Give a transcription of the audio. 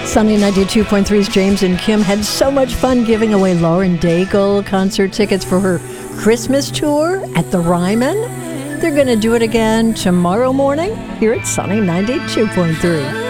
Sunny 92.3's James and Kim had so much fun giving away Lauren Daigle concert tickets for her Christmas tour at the Ryman. They're going to do it again tomorrow morning here at Sunny 92.3.